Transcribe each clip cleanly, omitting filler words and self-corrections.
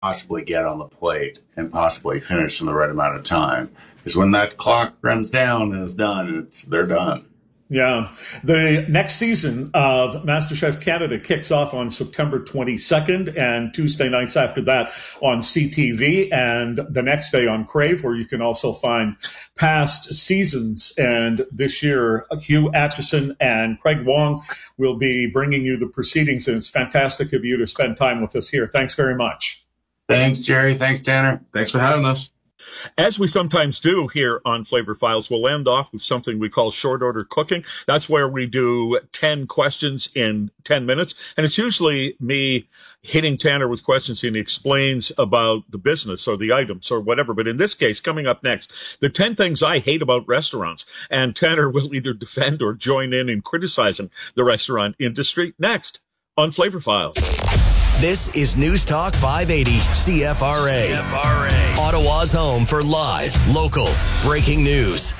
possibly get on the plate and possibly finish in the right amount of time. Because when that clock runs down and is done, they're done. Yeah. The next season of MasterChef Canada kicks off on September 22nd and Tuesday nights after that on CTV and the next day on Crave, where you can also find past seasons. And this year, Hugh Atchison and Craig Wong will be bringing you the proceedings. And it's fantastic of you to spend time with us here. Thanks very much. Thanks, Jerry. Thanks, Tanner. Thanks for having us. As we sometimes do here on Flavor Files, we'll end off with something we call short order cooking. That's where we do 10 questions in 10 minutes. And it's usually me hitting Tanner with questions and he explains about the business or the items or whatever. But in this case, coming up next, the 10 things I hate about restaurants. And Tanner will either defend or join in criticizing the restaurant industry next on Flavor Files. This is News Talk 580 CFRA. Ottawa's home for live, local, breaking news.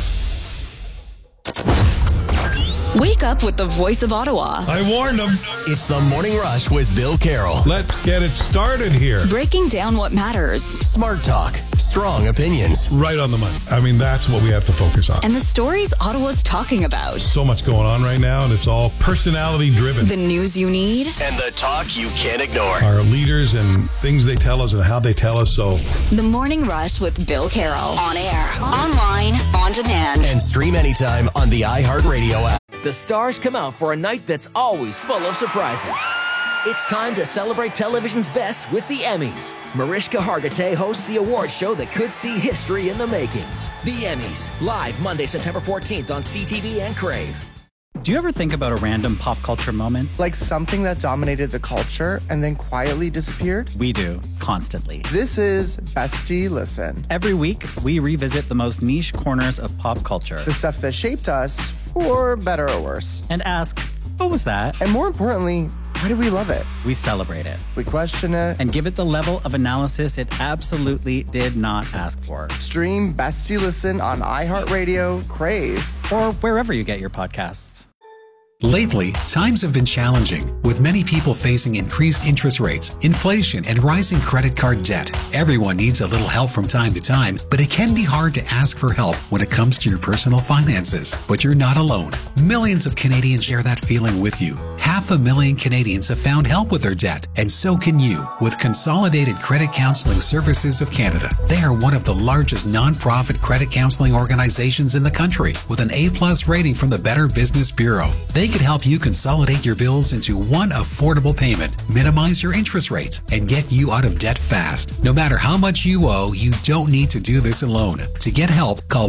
Wake up with the voice of Ottawa. I warned them. It's the Morning Rush with Bill Carroll. Let's get it started here. Breaking down what matters. Smart talk, strong opinions. Right on the money. I mean, that's what we have to focus on. And the stories Ottawa's talking about. So much going on right now, and it's all personality driven. The news you need. And the talk you can't ignore. Our leaders and things they tell us and how they tell us. So, The Morning Rush with Bill Carroll. On air, online, on demand. And stream anytime on the iHeartRadio app. The stars come out for a night that's always full of surprises. It's time to celebrate television's best with the Emmys. Mariska Hargitay hosts the award show that could see history in the making. The Emmys, live Monday, September 14th on CTV and Crave. Do you ever think about a random pop culture moment? Like something that dominated the culture and then quietly disappeared? We do, constantly. This is Bestie Listen. Every week, we revisit the most niche corners of pop culture. The stuff that shaped us, for better or worse. And ask, what was that? And more importantly, why do we love it? We celebrate it. We question it. And give it the level of analysis it absolutely did not ask for. Stream Bestie Listen on iHeartRadio, Crave, or wherever you get your podcasts. Lately, times have been challenging, with many people facing increased interest rates, inflation, and rising credit card debt. Everyone needs a little help from time to time, but it can be hard to ask for help when it comes to your personal finances. But you're not alone. Millions of Canadians share that feeling with you. 500,000 Canadians have found help with their debt, and so can you with Consolidated Credit Counseling Services of Canada. They are one of the largest non-profit credit counseling organizations in the country, with an A+ rating from the Better Business Bureau. They could help you consolidate your bills into one affordable payment, minimize your interest rates, and get you out of debt fast. No matter how much you owe, you don't need to do this alone. To get help, call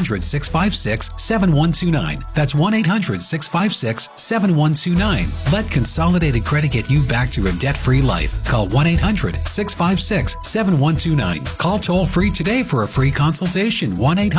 1-800-656-7129. That's 1-800-656-7129. Let Consolidated Credit get you back to a debt-free life. Call 1-800-656-7129. Call toll-free today for a free consultation.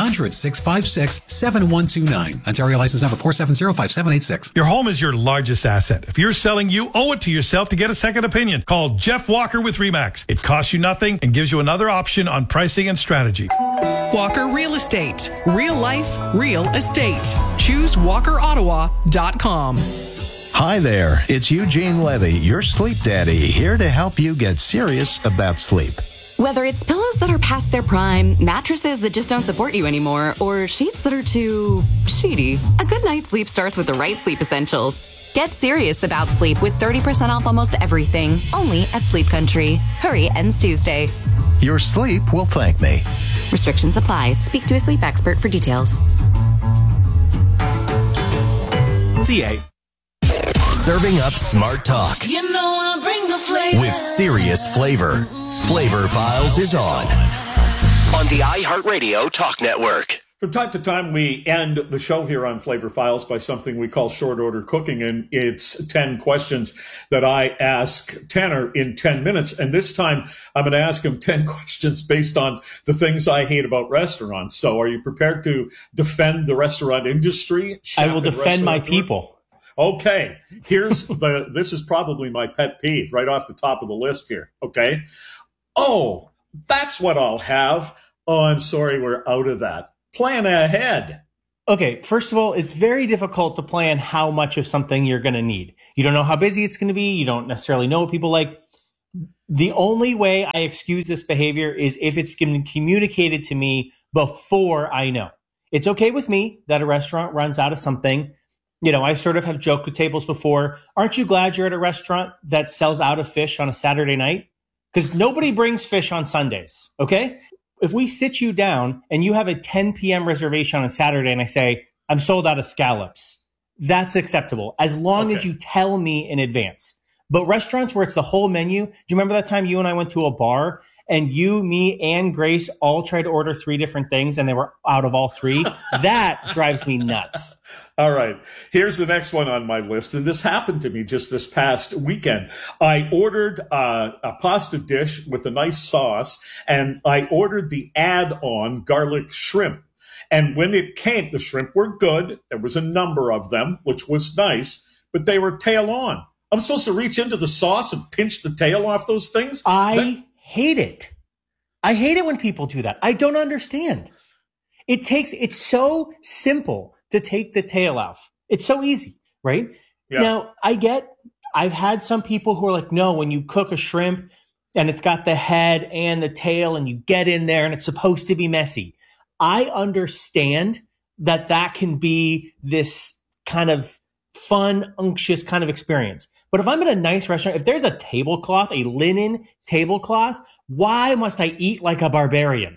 1-800-656-7129. Ontario license number 4705786. Your home is your largest asset. If you're selling, you owe it to yourself to get a second opinion. Call Jeff Walker with RE/MAX. It costs you nothing and gives you another option on pricing and strategy. Walker Real Estate. Real life, real estate. Choose WalkerOttawa.com. Hi there, it's Eugene Levy, your sleep daddy, here to help you get serious about sleep. Whether it's pillows that are past their prime, mattresses that just don't support you anymore, or sheets that are too sheety, a good night's sleep starts with the right sleep essentials. Get serious about sleep with 30% off almost everything, only at Sleep Country. Hurry, ends Tuesday. Your sleep will thank me. Restrictions apply. Speak to a sleep expert for details. CA. Serving up smart talk. You know I bring the flavor. With serious flavor. Flavor Files is on the iHeartRadio Talk Network. From time to time, we end the show here on Flavor Files by something we call short order cooking, and it's 10 questions that I ask Tanner in 10 minutes. And this time, I'm going to ask him 10 questions based on the things I hate about restaurants. So are you prepared to defend the restaurant industry? I will defend my people. Okay, this is probably my pet peeve right off the top of the list here, okay? Oh, that's what I'll have. Oh, I'm sorry, we're out of that. Plan ahead. Okay, first of all, it's very difficult to plan how much of something you're going to need. You don't know how busy it's going to be. You don't necessarily know what people like. The only way I excuse this behavior is if it's been communicated to me before I know. It's okay with me that a restaurant runs out of something. I sort of have joked with tables before. Aren't you glad you're at a restaurant that sells out of fish on a Saturday night? Because nobody brings fish on Sundays, okay? If we sit you down and you have a 10 p.m. reservation on Saturday and I say, I'm sold out of scallops, that's acceptable as long as you tell me in advance. But restaurants where it's the whole menu, do you remember that time you and I went to a bar and you, me, and Grace all tried to order 3 different things and they were out of all 3? That drives me nuts. All right. Here's the next one on my list. And this happened to me just this past weekend. I ordered a pasta dish with a nice sauce, and I ordered the add-on garlic shrimp. And when it came, the shrimp were good. There was a number of them, which was nice, but they were tail on. I'm supposed to reach into the sauce and pinch the tail off those things? I hate it. I hate it when people do that. I don't understand. It's so simple to take the tail off. It's so easy, right? Yeah. Now, I've had some people who are like, no, when you cook a shrimp and it's got the head and the tail and you get in there and it's supposed to be messy. I understand that can be this kind of fun, unctuous kind of experience. But if I'm at a nice restaurant, if there's a tablecloth, a linen tablecloth, why must I eat like a barbarian?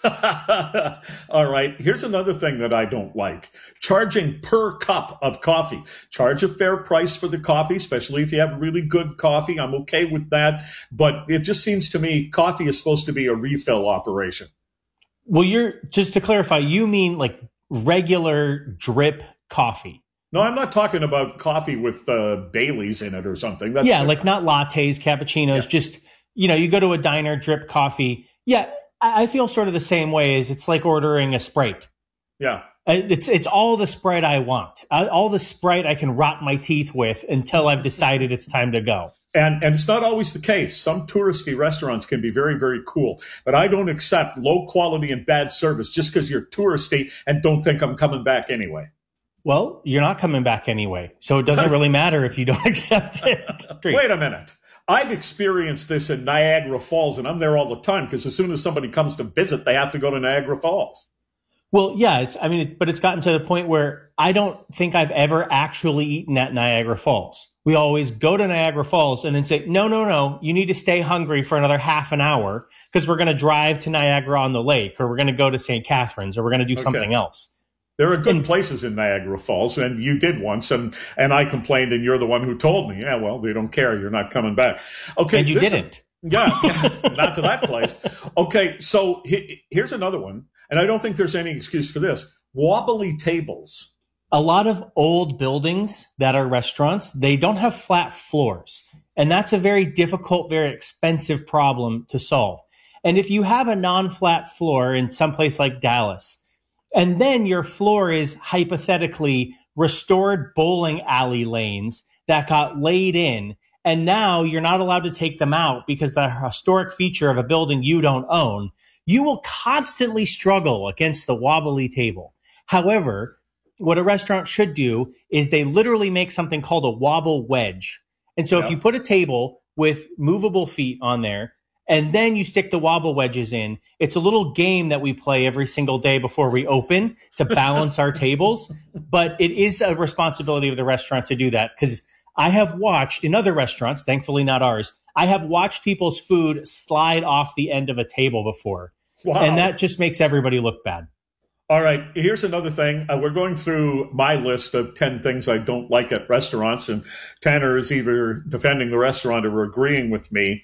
All right. Here's another thing that I don't like. Charging per cup of coffee. Charge a fair price for the coffee, especially if you have really good coffee. I'm okay with that. But it just seems to me coffee is supposed to be a refill operation. Well, just to clarify, you mean like regular drip coffee? No, I'm not talking about coffee with Bailey's in it or something. That's like not lattes, cappuccinos, just, you go to a diner, drip coffee. Yeah, I feel sort of the same way as it's like ordering a Sprite. Yeah. It's all the Sprite I want. All the Sprite I can rot my teeth with until I've decided it's time to go. And it's not always the case. Some touristy restaurants can be very, very cool. But I don't accept low quality and bad service just because you're touristy and don't think I'm coming back anyway. Well, you're not coming back anyway, so it doesn't really matter if you don't accept it. Wait a minute. I've experienced this in Niagara Falls, and I'm there all the time because as soon as somebody comes to visit, they have to go to Niagara Falls. Well, yeah, but it's gotten to the point where I don't think I've ever actually eaten at Niagara Falls. We always go to Niagara Falls and then say, no, you need to stay hungry for another half an hour because we're going to drive to Niagara on the Lake, or we're going to go to St. Catharines, or we're going to do something else. There are good places in Niagara Falls, and you did once, and I complained, and you're the one who told me, yeah, well, they don't care. You're not coming back. Okay, and you didn't. Yeah, not to that place. Okay, so here's another one, and I don't think there's any excuse for this. Wobbly tables. A lot of old buildings that are restaurants, they don't have flat floors, and that's a very difficult, very expensive problem to solve. And if you have a non-flat floor in some place like Dallas, and then your floor is hypothetically restored bowling alley lanes that got laid in, and now you're not allowed to take them out because the historic feature of a building you don't own, you will constantly struggle against the wobbly table. However, what a restaurant should do is they literally make something called a wobble wedge. And so if you put a table with movable feet on there, and then you stick the wobble wedges in, it's a little game that we play every single day before we open to balance our tables. But it is a responsibility of the restaurant to do that, because I have watched in other restaurants, thankfully not ours, I have watched people's food slide off the end of a table before. Wow. And that just makes everybody look bad. All right, here's another thing. We're going through my list of 10 things I don't like at restaurants, and Tanner is either defending the restaurant or agreeing with me.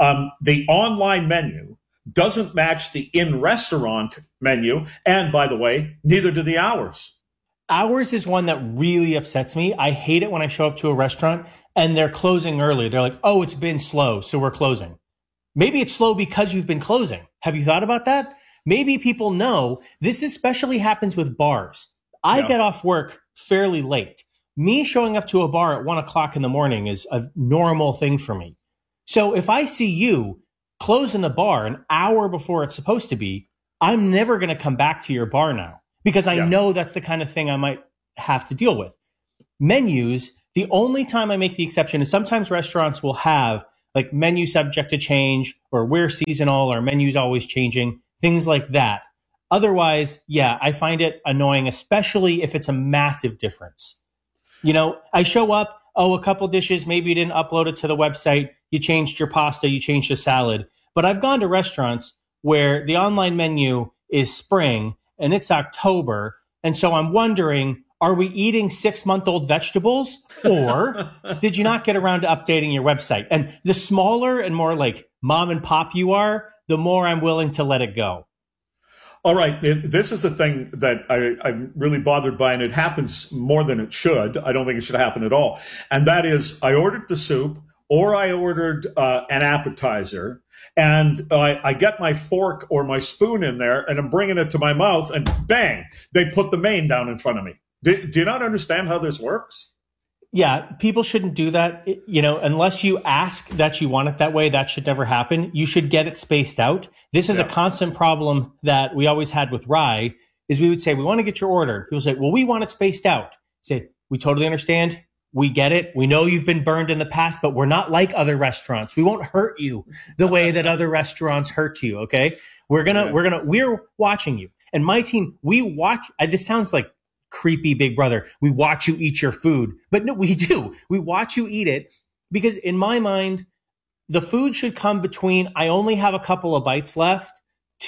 The online menu doesn't match the in-restaurant menu, and by the way, neither do the hours. Hours is one that really upsets me. I hate it when I show up to a restaurant and they're closing early. They're like, oh, it's been slow, so we're closing. Maybe it's slow because you've been closing. Have you thought about that? Maybe people know this especially happens with bars. I get off work fairly late. Me showing up to a bar at 1 o'clock in the morning is a normal thing for me. So if I see you closing the bar an hour before it's supposed to be, I'm never going to come back to your bar now, because I know that's the kind of thing I might have to deal with. Menus, the only time I make the exception is sometimes restaurants will have like menu subject to change, or we're seasonal, or menu's always changing, things like that. Otherwise, yeah, I find it annoying, especially if it's a massive difference. You know, I show up, a couple dishes, maybe you didn't upload it to the website, you changed your pasta, you changed the salad. But I've gone to restaurants where the online menu is spring and it's October. And so I'm wondering, are we eating 6-month-old vegetables, or did you not get around to updating your website? And the smaller and more like mom and pop you are, the more I'm willing to let it go. All right. This is a thing that I'm really bothered by, and it happens more than it should. I don't think it should happen at all. And that is, I ordered the soup, or I ordered an appetizer, and I get my fork or my spoon in there, and I'm bringing it to my mouth, and bang, they put the main down in front of me. Do you not understand how this works? Yeah, people shouldn't do that. You know, unless you ask that you want it that way, that should never happen. You should get it spaced out. This is a constant problem that we always had with Rye, is we would say, we want to get your order. People say, well, we want it spaced out. Say, we totally understand. We get it. We know you've been burned in the past, but we're not like other restaurants. We won't hurt you the way that other restaurants hurt you. Okay. We're watching you. And my team, we watch, this sounds like creepy Big Brother. We watch you eat your food, but no, we do. We watch you eat it, because in my mind, the food should come between, I only have a couple of bites left,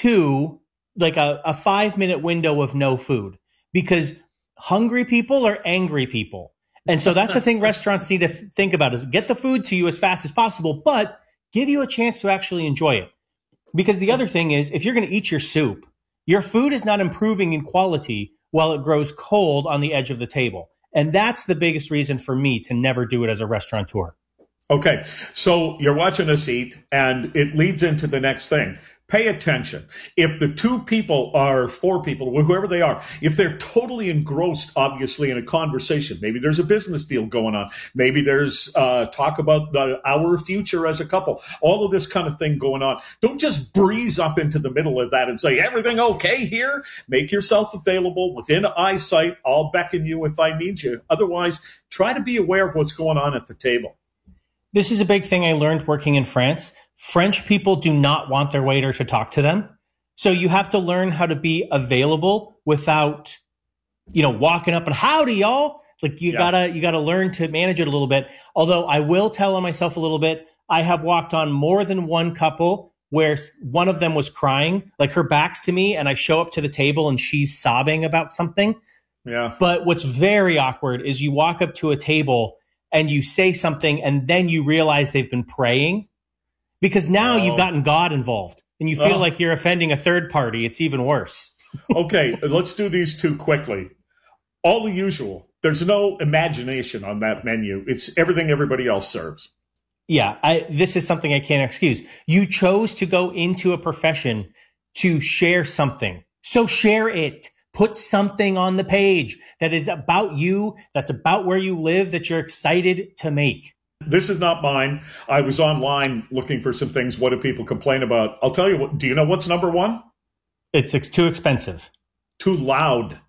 to like a 5-minute window of no food, because hungry people are angry people. And so that's the thing restaurants need to think about, is get the food to you as fast as possible, but give you a chance to actually enjoy it. Because the other thing is, if you're going to eat your soup, your food is not improving in quality while it grows cold on the edge of the table. And that's the biggest reason for me to never do it as a restaurateur. Okay, so you're watching us eat, and it leads into the next thing. Pay attention. If the 2 people or 4 people, whoever they are, if they're totally engrossed, obviously, in a conversation, maybe there's a business deal going on, maybe there's talk about our future as a couple, all of this kind of thing going on. Don't just breeze up into the middle of that and say, everything okay here? Make yourself available within eyesight. I'll beckon you if I need you. Otherwise, try to be aware of what's going on at the table. This is a big thing I learned working in France. French people do not want their waiter to talk to them. So you have to learn how to be available without, walking up and howdy, y'all. Like you gotta learn to manage it a little bit. Although I will tell on myself a little bit, I have walked on more than one couple where one of them was crying, like her back's to me, and I show up to the table and she's sobbing about something. Yeah. But what's very awkward is you walk up to a table and you say something, and then you realize they've been praying, because now you've gotten God involved, and you feel like you're offending a third party. It's even worse. Okay, let's do these 2 quickly. All the usual. There's no imagination on that menu. It's everything everybody else serves. Yeah, this is something I can't excuse. You chose to go into a profession to share something, so share it. Put something on the page that is about you, that's about where you live, that you're excited to make. This is not mine. I was online looking for some things. What do people complain about? I'll tell you what. Do you know what's number 1? It's too expensive. Too loud.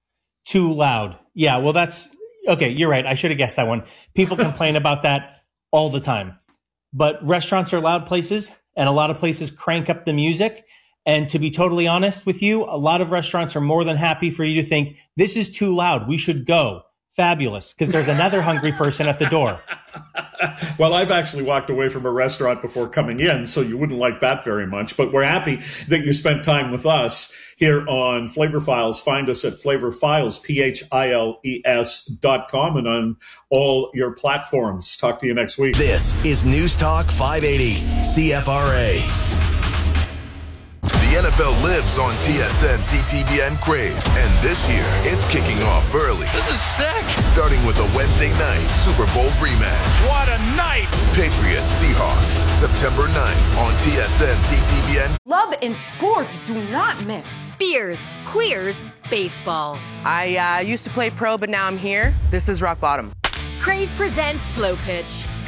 Too loud. Yeah, well, that's okay. You're right. I should have guessed that one. People complain about that all the time. But restaurants are loud places, and a lot of places crank up the music. And to be totally honest with you, a lot of restaurants are more than happy for you to think, this is too loud, we should go. Fabulous, because there's another hungry person at the door. Well, I've actually walked away from a restaurant before coming in, so you wouldn't like that very much. But we're happy that you spent time with us here on Flavor Files. Find us at flavorfiles, PHILES.com, and on all your platforms. Talk to you next week. This is News Talk 580, CFRA. The NFL lives on TSN, CTVN, Crave, and this year it's kicking off early. This is sick. Starting with a Wednesday night Super Bowl rematch. What a night! Patriots Seahawks, September 9th on TSN, CTVN. Love and sports do not mix. Beers, queers, baseball. I used to play pro, but now I'm here. This is rock bottom. Crave presents Slow Pitch.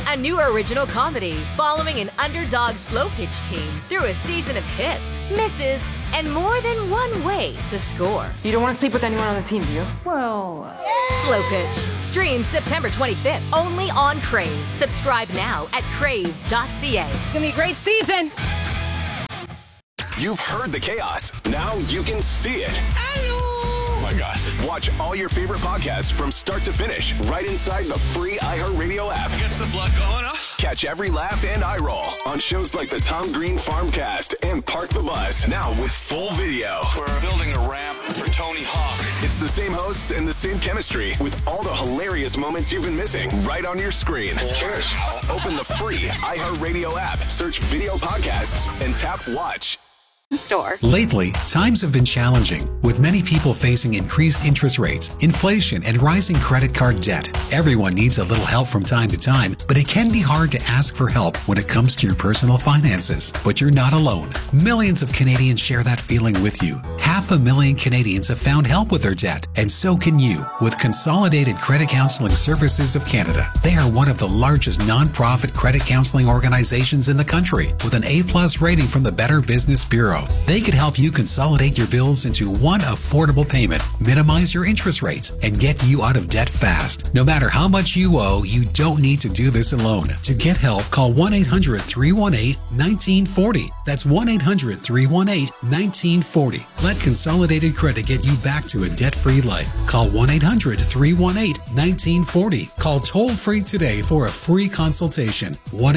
a new original comedy following an underdog slow pitch team through a season of hits, misses, and more than one way to score. You don't want to sleep with anyone on the team, do you? Well... Slow Pitch. Streams September 25th only on Crave. Subscribe now at crave.ca. It's gonna be a great season. You've heard the chaos. Now you can see it. Oh my gosh. Watch all your favorite podcasts from start to finish right inside the free iHeartRadio app. Gets the blood going, huh? Catch every laugh and eye roll on shows like the Tom Green Farmcast and Park the Bus. Now with full video. We're building a ramp for Tony Hawk. It's the same hosts and the same chemistry with all the hilarious moments you've been missing right on your screen. Cheers. Open the free iHeartRadio app, search video podcasts, and tap watch. Store. Lately, times have been challenging, with many people facing increased interest rates, inflation, and rising credit card debt. Everyone needs a little help from time to time, but it can be hard to ask for help when it comes to your personal finances. But you're not alone. Millions of Canadians share that feeling with you. 500,000 Canadians have found help with their debt, and so can you with Consolidated Credit Counseling Services of Canada. They are one of the largest non-profit credit counseling organizations in the country, with an A+ rating from the Better Business Bureau. They could help you consolidate your bills into one affordable payment, minimize your interest rates, and get you out of debt fast. No matter how much you owe, you don't need to do this alone. To get help, call 1-800-318-1940. That's 1-800-318-1940. Let Consolidated Credit get you back to a debt-free life. Call 1-800-318-1940. Call toll-free today for a free consultation.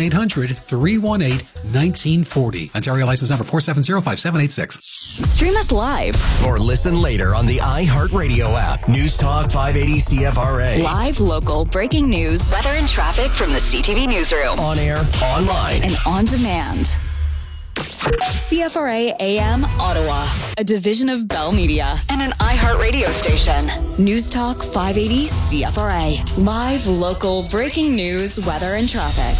1-800-318-1940. Ontario license number 4705786. Stream us live or listen later on the iHeartRadio app. News Talk 580 CFRA. Live, local, breaking news, weather and traffic from the CTV newsroom. On air, online, and on demand. CFRA AM Ottawa, a division of Bell Media and an iHeartRadio station. News Talk 580 CFRA. Live, local, breaking news, weather and traffic.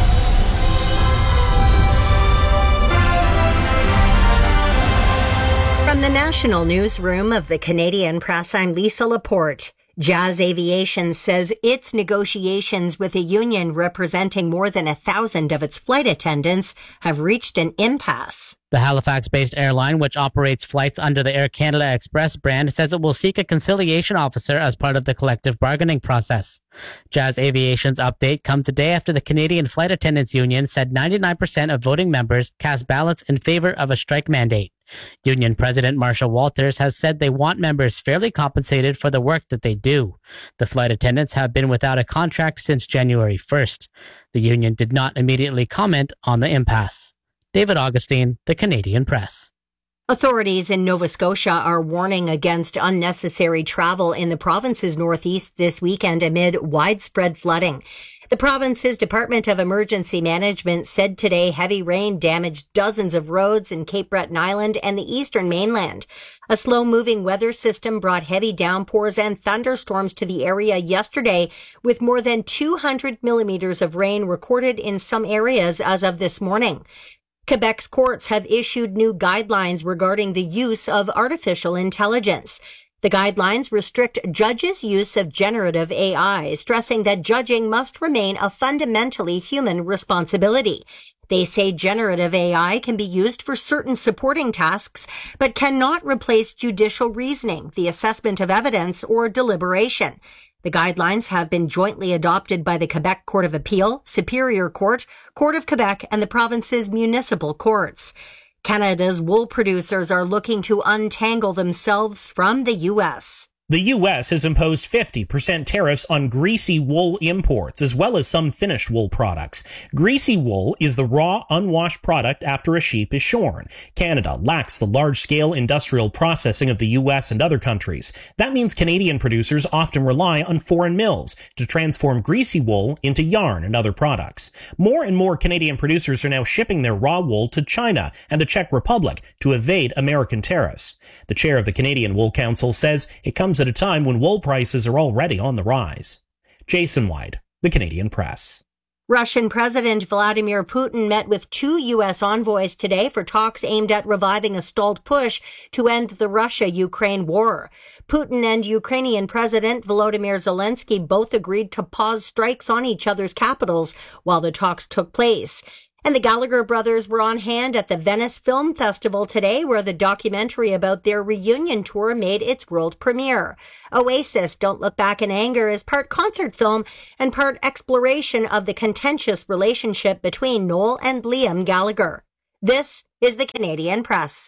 From the national newsroom of the Canadian Press, I'm Lisa Laporte. Jazz Aviation says its negotiations with a union representing more than 1,000 of its flight attendants have reached an impasse. The Halifax-based airline, which operates flights under the Air Canada Express brand, says it will seek a conciliation officer as part of the collective bargaining process. Jazz Aviation's update comes a day after the Canadian Flight Attendants Union said 99% of voting members cast ballots in favor of a strike mandate. Union President Marsha Walters has said they want members fairly compensated for the work that they do. The flight attendants have been without a contract since January 1st. The union did not immediately comment on the impasse. David Augustine, The Canadian Press. Authorities in Nova Scotia are warning against unnecessary travel in the province's northeast this weekend amid widespread flooding. The province's Department of Emergency Management said today heavy rain damaged dozens of roads in Cape Breton Island and the eastern mainland. A slow-moving weather system brought heavy downpours and thunderstorms to the area yesterday, with more than 200 millimeters of rain recorded in some areas as of this morning. Quebec's courts have issued new guidelines regarding the use of artificial intelligence. The guidelines restrict judges' use of generative AI, stressing that judging must remain a fundamentally human responsibility. They say generative AI can be used for certain supporting tasks, but cannot replace judicial reasoning, the assessment of evidence, or deliberation. The guidelines have been jointly adopted by the Quebec Court of Appeal, Superior Court, Court of Quebec, and the province's municipal courts. Canada's wool producers are looking to untangle themselves from the U.S. The U.S. has imposed 50% tariffs on greasy wool imports, as well as some finished wool products. Greasy wool is the raw, unwashed product after a sheep is shorn. Canada lacks the large-scale industrial processing of the U.S. and other countries. That means Canadian producers often rely on foreign mills to transform greasy wool into yarn and other products. More and more Canadian producers are now shipping their raw wool to China and the Czech Republic to evade American tariffs. The chair of the Canadian Wool Council says it comes at a time when wool prices are already on the rise. Jason White, The Canadian Press. Russian President Vladimir Putin met with 2 U.S. envoys today for talks aimed at reviving a stalled push to end the Russia-Ukraine war. Putin and Ukrainian President Volodymyr Zelensky both agreed to pause strikes on each other's capitals while the talks took place. And the Gallagher brothers were on hand at the Venice Film Festival today, where the documentary about their reunion tour made its world premiere. Oasis, Don't Look Back in Anger, is part concert film and part exploration of the contentious relationship between Noel and Liam Gallagher. This is the Canadian Press.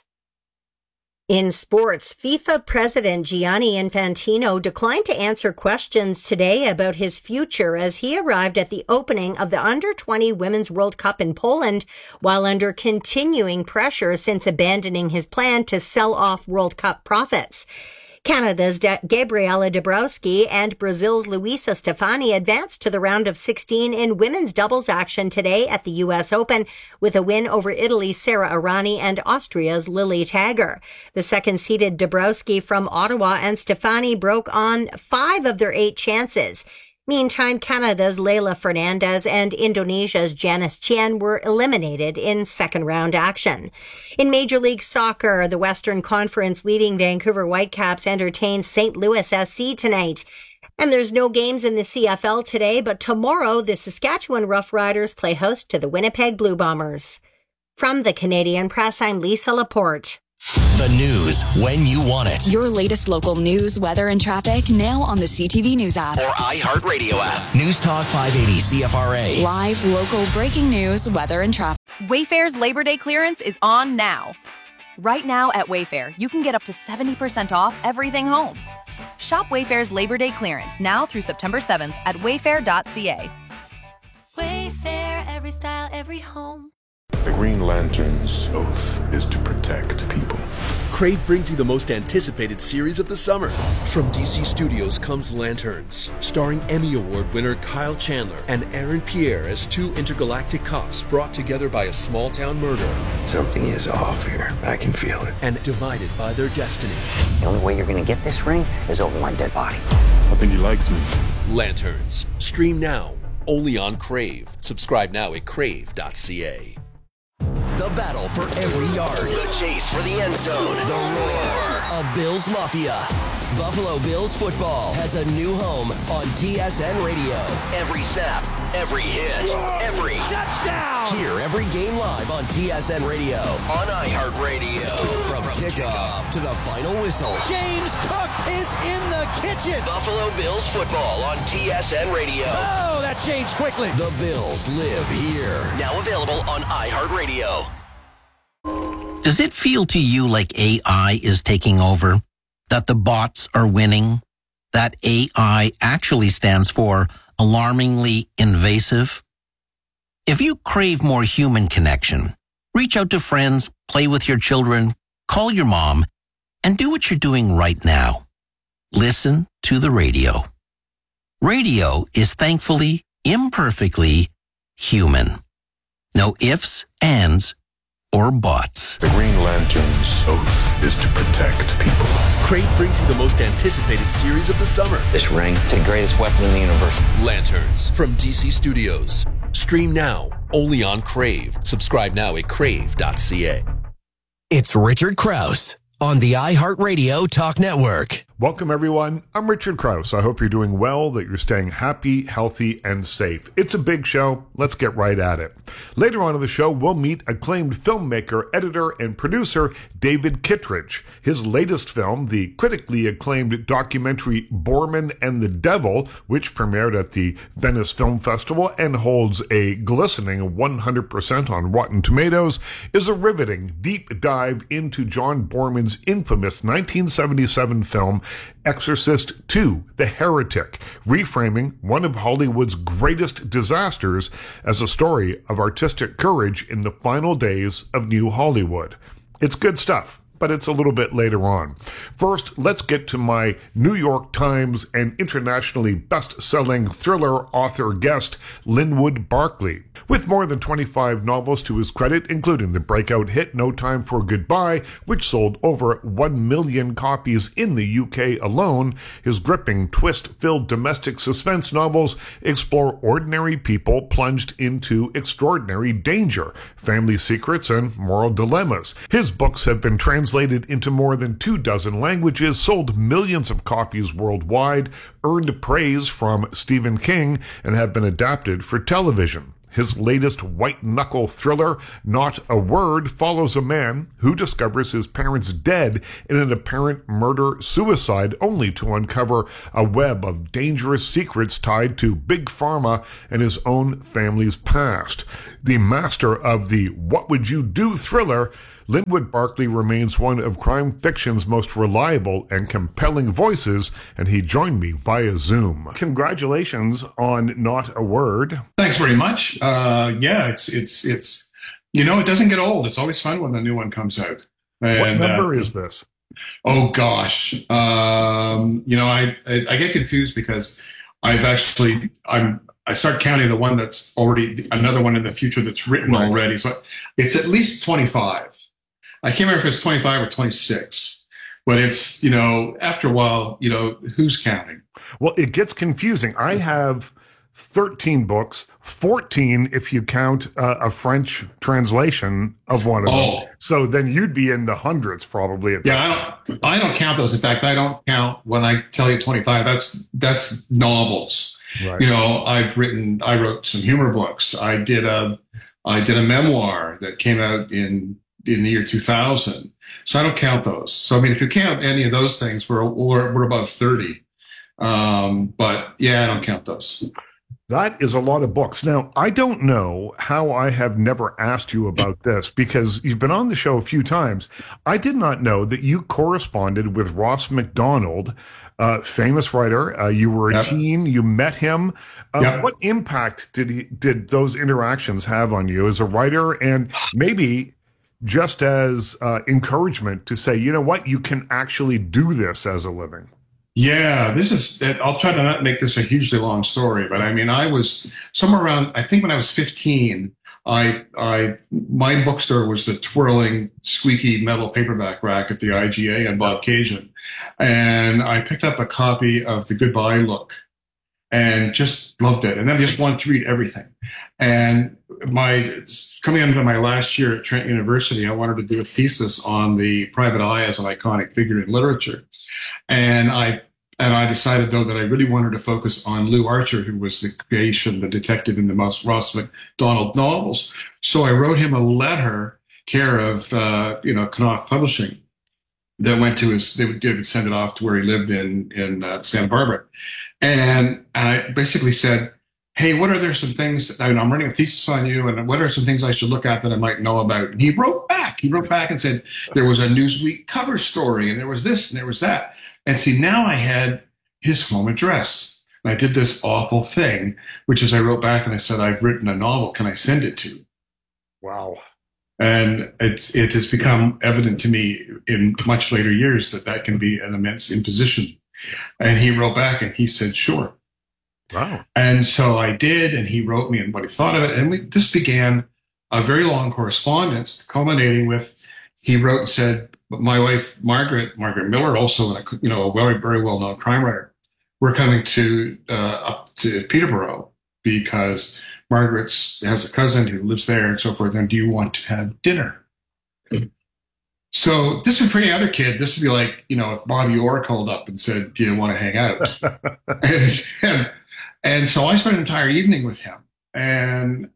In sports, FIFA President Gianni Infantino declined to answer questions today about his future as he arrived at the opening of the Under-20 Women's World Cup in Poland while under continuing pressure since abandoning his plan to sell off World Cup profits. Canada's Gabriela Dabrowski and Brazil's Luisa Stefani advanced to the round of 16 in women's doubles action today at the U.S. Open with a win over Italy's Sara Errani and Austria's Lily Tagger. The second-seeded Dabrowski from Ottawa and Stefani broke on 5 of their 8 chances. Meantime, Canada's Leila Fernandez and Indonesia's Janice Chien were eliminated in second-round action. In Major League Soccer, the Western Conference leading Vancouver Whitecaps entertained St. Louis SC tonight. And there's no games in the CFL today, but tomorrow the Saskatchewan Roughriders play host to the Winnipeg Blue Bombers. From the Canadian Press, I'm Lisa Laporte. The news when you want it. Your latest local news, weather, and traffic now on the CTV News app. Or iHeartRadio app. News Talk 580 CFRA. Live, local, breaking news, weather, and traffic. Wayfair's Labor Day clearance is on now. Right now at Wayfair, you can get up to 70% off everything home. Shop Wayfair's Labor Day clearance now through September 7th at wayfair.ca. Wayfair, every style, every home. The Green Lantern's oath is to protect people. Crave brings you the most anticipated series of the summer. From DC Studios comes Lanterns, starring Emmy Award winner Kyle Chandler and Aaron Pierre as 2 intergalactic cops brought together by a small-town murder. Something is off here. I can feel it. And divided by their destiny. The only way you're going to get this ring is over my dead body. I think he likes me. Lanterns. Stream now, only on Crave. Subscribe now at crave.ca. The battle for every yard. The chase for the end zone. The roar of Bills Mafia. Buffalo Bills football has a new home on TSN Radio. Every snap, every hit, every touchdown. Hear every game live on TSN Radio, on iHeartRadio. From kickoff to the final whistle. James Cook is in the kitchen. Buffalo Bills football on TSN Radio. Oh, that changed quickly. The Bills live here. Now available on iHeartRadio. Does it feel to you like AI is taking over? That the bots are winning? That AI actually stands for alarmingly invasive? If you crave more human connection, reach out to friends, play with your children, call your mom, and do what you're doing right now. Listen to the radio. Radio is thankfully, imperfectly human. No ifs, ands, or bots. The Green Lantern's oath is to protect people. Crave brings you the most anticipated series of the summer. This ring, it's the greatest weapon in the universe. Lanterns from DC Studios. Stream now, only on Crave. Subscribe now at crave.ca. It's Richard Krause on the iHeartRadio Talk Network. Welcome, everyone. I'm Richard Krause. I hope you're doing well, that you're staying happy, healthy, and safe. It's a big show. Let's get right at it. Later on in the show, we'll meet acclaimed filmmaker, editor, and producer David Kittredge. His latest film, the critically acclaimed documentary Borman and the Devil, which premiered at the Venice Film Festival and holds a glistening 100% on Rotten Tomatoes, is a riveting deep dive into John Borman's infamous 1977 film Exorcist II, The Heretic, reframing one of Hollywood's greatest disasters as a story of artistic courage in the final days of New Hollywood. It's good stuff. but it's a little bit later on. First, let's get to my New York Times and internationally best-selling thriller author guest, Linwood Barclay. With more than 25 novels to his credit, including the breakout hit No Time for Goodbye, which sold over 1 million copies in the UK alone, his gripping, twist-filled domestic suspense novels explore ordinary people plunged into extraordinary danger, family secrets, and moral dilemmas. His books have been translated into more than 24 languages, sold millions of copies worldwide, earned praise from Stephen King, and have been adapted for television. His latest white-knuckle thriller, Not a Word, follows a man who discovers his parents dead in an apparent murder-suicide, only to uncover a web of dangerous secrets tied to Big Pharma and his own family's past. The master of the What Would You Do thriller, Linwood Barclay remains one of crime fiction's most reliable and compelling voices, and he joined me via Zoom. Congratulations on Not a Word. Thanks very much. It's it doesn't get old. It's always fun when the new one comes out. And, what number is this? Oh gosh, I get confused because I start counting the one that's already another one in the future that's written already. So it's at least 25. I can't remember if it's 25 or 26, but it's, after a while, who's counting? Well, it gets confusing. I have 13 books, 14 if you count a French translation of one of them. So then you'd be in the hundreds probably. I don't count those. In fact, I don't count when I tell you 25. That's novels. Right. I wrote some humor books. I did a memoir that came out in the year 2000. So I don't count those. So, if you count any of those things, we're above 30. But yeah, I don't count those. That is a lot of books. Now, I don't know how I have never asked you about this because you've been on the show a few times. I did not know that you corresponded with Ross MacDonald, famous writer. You were a teen. You met him. What impact did those interactions have on you as a writer, and maybe just as encouragement to say, you know what, you can actually do this as a living? Yeah, I'll try to not make this a hugely long story, but I was somewhere around, I think when I was 15, my bookstore was the twirling, squeaky metal paperback rack at the IGA and Bob Cajun. And I picked up a copy of The Goodbye Look and just loved it. And then I just wanted to read everything. And coming into my last year at Trent University, I wanted to do a thesis on the private eye as an iconic figure in literature. And I decided, though, that I really wanted to focus on Lou Archer, who was the detective in the Ross MacDonald novels. So I wrote him a letter, care of Knopf Publishing, that went to they would send it off to where he lived in Santa Barbara. And I basically said, hey, what are there some things, I'm running a thesis on you, and what are some things I should look at that I might know about? And he wrote back and said, there was a Newsweek cover story, and there was this, and there was that. And see, now I had his home address. And I did this awful thing, which is I wrote back and I said, I've written a novel. Can I send it to you? Wow. And it has become evident to me in much later years that can be an immense imposition. And he wrote back and he said, sure. Wow. And so I did, and he wrote me and what he thought of it. And this began a very long correspondence, culminating with, he wrote and said, my wife, Margaret Miller, also a very, very well-known crime writer, we're coming up to Peterborough because Margaret has a cousin who lives there and so forth. And do you want to have dinner? So this would, for any other kid, this would be like, if Bobby Orr called up and said, do you want to hang out? And so I spent an entire evening with him, and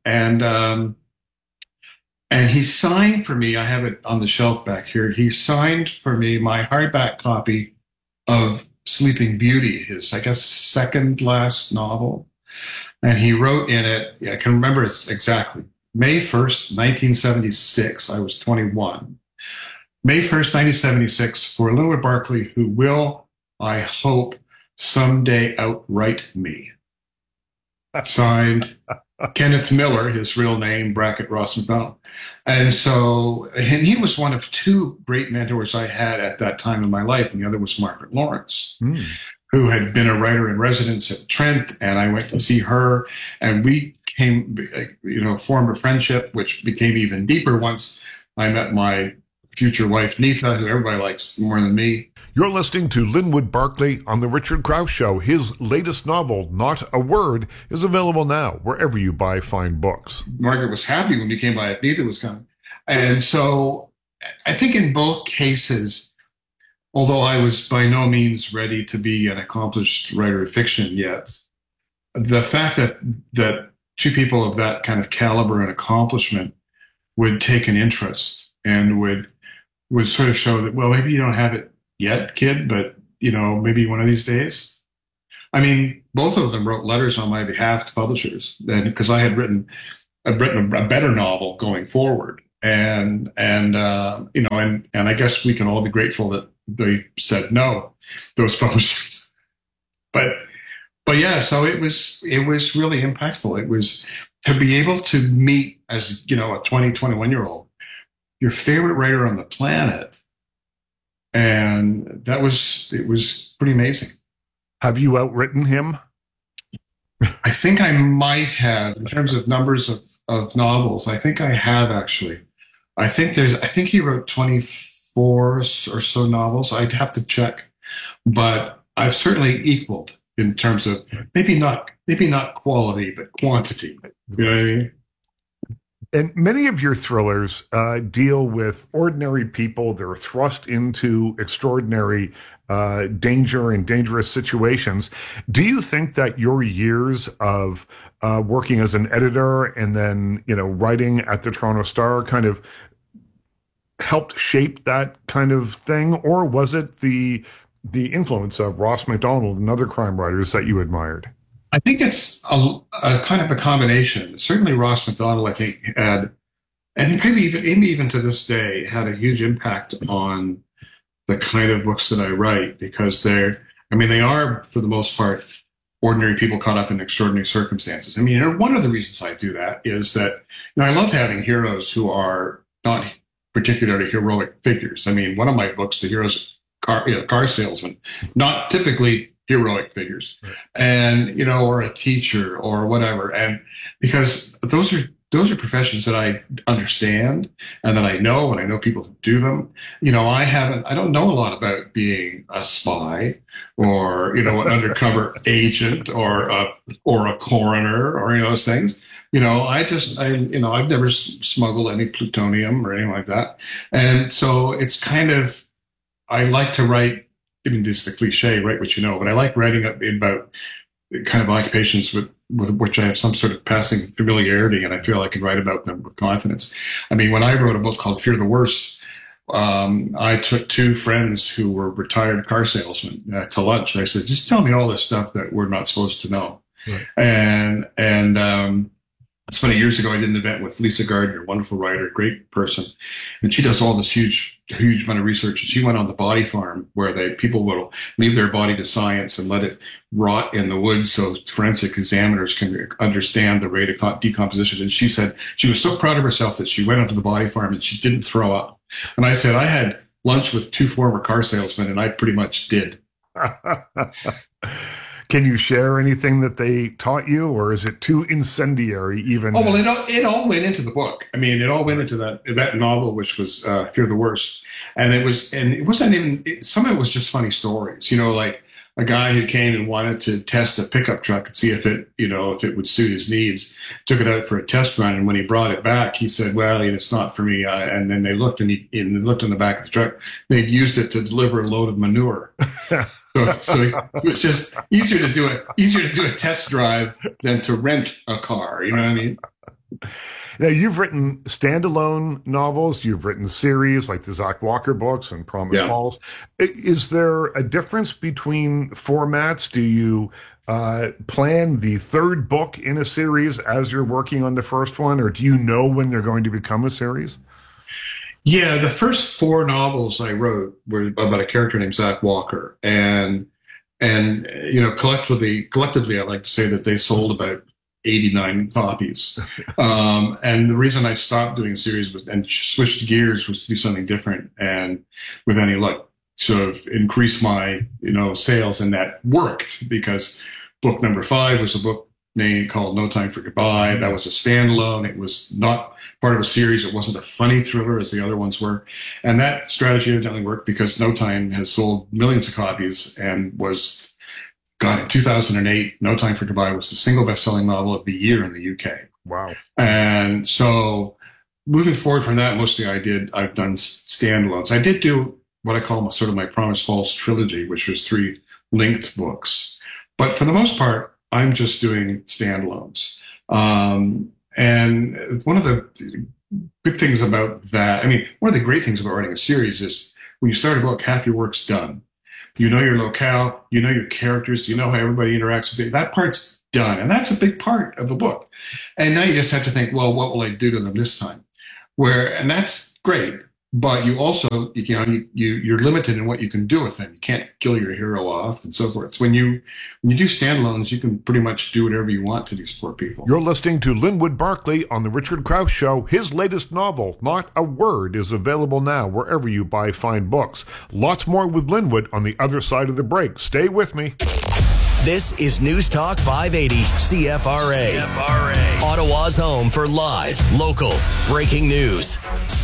he signed for me. I have it on the shelf back here. He signed for me my hardback copy of Sleeping Beauty, his, I guess, second last novel. And he wrote in it, I can remember it exactly, May 1st, 1976. I was 21. May 1st, 1976, for Linwood Barclay, who will, I hope, someday outright me. Signed, Kenneth Miller, his real name, bracket Ross McDonald. And he was one of two great mentors I had at that time in my life, and the other was Margaret Lawrence, who had been a writer in residence at Trent, and I went to see her, and we formed a friendship, which became even deeper once I met my future wife, Neetha, who everybody likes more than me. You're listening to Linwood Barclay on The Richard Krause Show. His latest novel, Not a Word, is available now wherever you buy fine books. Margaret was happy when we came by. Neetha was coming. And so I think in both cases, although I was by no means ready to be an accomplished writer of fiction yet, the fact that two people of that kind of caliber and accomplishment would take an interest and would sort of show that, well, maybe you don't have it yet, kid, but, maybe one of these days. I mean, both of them wrote letters on my behalf to publishers, because I had written a better novel going forward. And I guess we can all be grateful that they said no, those publishers. But yeah, so it was really impactful. It was to be able to meet, as, a 20, 21-year-old, your favorite writer on the planet. And it was pretty amazing. Have you outwritten him? I think I might have, in terms of numbers of novels. I think I have, actually. I think he wrote 24 or so novels. I'd have to check, but I've certainly equaled in terms of maybe not quality, but quantity. You know what I mean? And many of your thrillers deal with ordinary people. They're thrust into extraordinary danger and dangerous situations. Do you think that your years of working as an editor and then, writing at the Toronto Star kind of helped shape that kind of thing? Or was it the influence of Ross McDonald and other crime writers that you admired? I think it's a kind of a combination. Certainly Ross McDonald, I think, had, and maybe even to this day, had a huge impact on the kind of books that I write, because they are, for the most part, ordinary people caught up in extraordinary circumstances. I mean, one of the reasons I do that is that, I love having heroes who are not particularly heroic figures. I mean, one of my books, the heroes car salesman, not typically heroic figures, and or a teacher or whatever, and because those are professions that I understand and that I know, and I know people who do them. I don't know a lot about being a spy or an undercover agent or a coroner or those things. I've never smuggled any plutonium or anything like that, and so it's kind of, I like to write. I mean, this is the cliche, write what you know, but I like writing about kind of occupations with which I have some sort of passing familiarity, and I feel I can write about them with confidence. I mean, when I wrote a book called Fear the Worst, I took two friends who were retired car salesmen to lunch, and I said, just tell me all this stuff that we're not supposed to know. Right. And it's funny, years ago I did an event with Lisa Gardner, wonderful writer, great person, and she does all this huge amount of research. And she went on the body farm where people will leave their body to science and let it rot in the woods so forensic examiners can understand the rate of decomposition. And she said she was so proud of herself that she went onto the body farm and she didn't throw up. And I said, I had lunch with two former car salesmen, and I pretty much did. Can you share anything that they taught you, or is it too incendiary even? Oh, well, it all went into the book. I mean, it all went into that novel, which was Fear the Worst. And it wasn't even, some of it was just funny stories, like a guy who came and wanted to test a pickup truck and see if it would suit his needs, took it out for a test run. And when he brought it back, he said, well, it's not for me. And then they looked and they looked in the back of the truck. They'd used it to deliver a load of manure. So it was just easier to do a test drive than to rent a car. You know what I mean? Now, you've written standalone novels. You've written series like the Zach Walker books and Promise Falls. Is there a difference between formats? Do you plan the third book in a series as you're working on the first one, or do you know when they're going to become a series? Yeah, the first four novels I wrote were about a character named Zach Walker, and collectively, I like to say that they sold about 89 copies. And the reason I stopped doing series and switched gears was to do something different and with any luck sort of increase my, sales. And that worked because book number 5 was a book called No Time for Goodbye. That was a standalone. It was not part of a series. It wasn't a funny thriller as the other ones were. And that strategy evidently worked because No Time has sold millions of copies and was, in 2008, No Time for Goodbye was the single best-selling novel of the year in the UK. Wow. And so moving forward from that, mostly I've done standalones. I did do what I call sort of my Promise Falls trilogy, which was 3 linked books. But for the most part, I'm just doing standalones. And one of the good things about that, one of the great things about writing a series is when you start a book, half your work's done. You know your locale, you know your characters, you know how everybody interacts with it. That part's done. And that's a big part of a book. And now you just have to think, well, what will I do to them this time? And that's great. But you also, you're limited in what you can do with them. You can't kill your hero off and so forth. So when you do standalones, you can pretty much do whatever you want to these poor people. You're listening to Linwood Barclay on The Richard Krause Show. His latest novel, Not a Word, is available now wherever you buy fine books. Lots more with Linwood on the other side of the break. Stay with me. This is News Talk 580 CFRA. Ottawa's home for live, local, breaking news.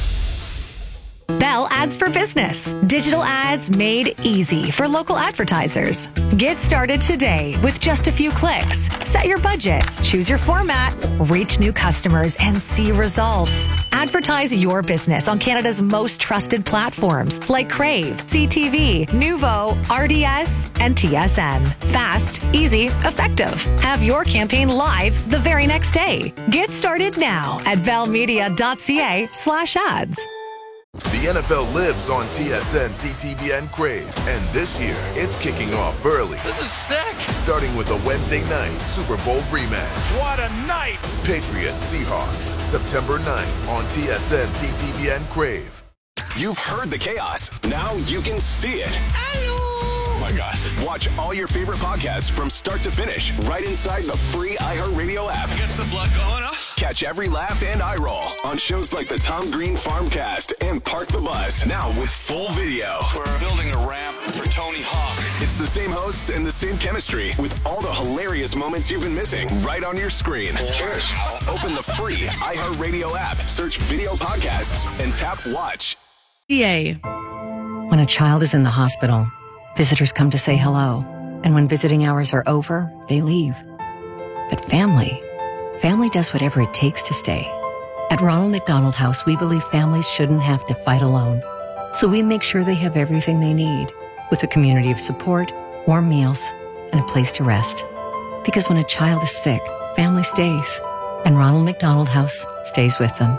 Bell Ads for Business. Digital ads made easy for local advertisers. Get started today with just a few clicks. Set your budget, choose your format, reach new customers, and see results. Advertise your business on Canada's most trusted platforms like Crave, CTV, Nuvo, RDS, and TSN. Fast, easy, effective. Have your campaign live the very next day. Get started now at bellmedia.ca/ads. The NFL lives on TSN, CTV, and Crave. And this year, it's kicking off early. This is sick. Starting with a Wednesday night Super Bowl rematch. What a night. Patriots Seahawks, September 9th on TSN, CTV, and Crave. You've heard the chaos. Now you can see it. Oh my gosh. Watch all your favorite podcasts from start to finish right inside the free iHeartRadio app. Gets the blood going, huh? Catch every laugh and eye roll on shows like the Tom Green Farmcast and Park the Bus, now with full video. We're building a ramp for Tony Hawk. It's the same hosts and the same chemistry with all the hilarious moments you've been missing right on your screen. Cheers. Open the free iHeartRadio app, search video podcasts, and tap watch. EA. When a child is in the hospital, visitors come to say hello. And when visiting hours are over, they leave. But family does whatever it takes to stay. At Ronald McDonald House, we believe families shouldn't have to fight alone. So we make sure they have everything they need, with a community of support, warm meals, and a place to rest. Because when a child is sick, family stays. And Ronald McDonald House stays with them.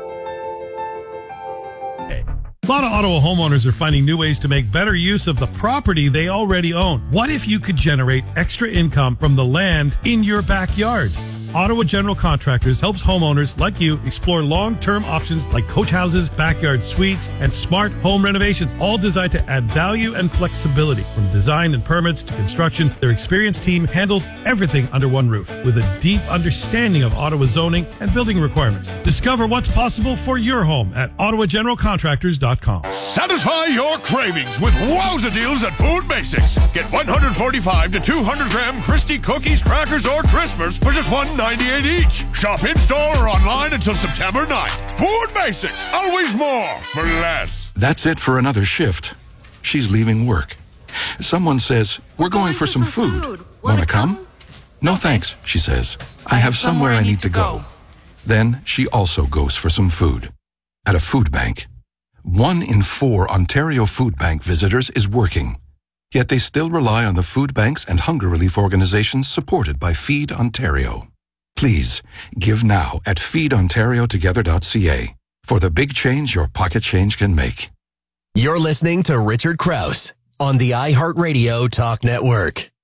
A lot of Ottawa homeowners are finding new ways to make better use of the property they already own. What if you could generate extra income from the land in your backyard? Ottawa General Contractors helps homeowners like you explore long-term options like coach houses, backyard suites, and smart home renovations, all designed to add value and flexibility. From design and permits to construction, their experienced team handles everything under one roof with a deep understanding of Ottawa zoning and building requirements. Discover what's possible for your home at ottawageneralcontractors.com. Satisfy your cravings with wowza deals at Food Basics. Get 145 to 200 gram Christie cookies, crackers, or Crispers for just $1.98 each. Shop in-store or online until September 9th. Food Basics, always more for less. That's it for another shift. She's leaving work. Someone says, "We're going for some food. Want to come?" "No thanks," she says. "I have somewhere I need to go." Then she also goes for some food. At a food bank. 1 in 4 Ontario Food Bank visitors is working. Yet they still rely on the food banks and hunger relief organizations supported by Feed Ontario. Please, give now at feedontariotogether.ca for the big change your pocket change can make. You're listening to Richard Krause on the iHeartRadio Talk Network.